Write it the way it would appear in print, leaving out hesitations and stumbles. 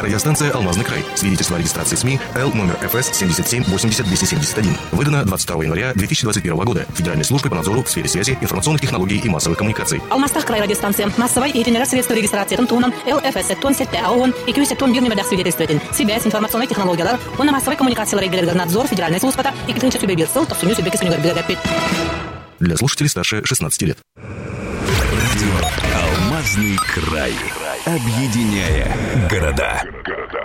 Радиостанция «Алмазный край». Свидетельство о регистрации СМИ Л номер ФС 77 80 271. Выдано 22 января 2021 года Федеральной службой по надзору в сфере связи, информационных технологий и массовых коммуникаций. Алмастах край радиостанция. Массовой и средства регистрации тунтуном ЛФС тон сетте АОН и кюсе тон бирни медах свидетельствователь. Связь, информационные технологии, он на массовой коммуникации регулярный надзор Федеральной службы и китынче сюбе бирсел, то суню сюбе кисуню горбилегапит. Для слушателей старше 16 лет. Радио «Алмазный край». Объединяя города.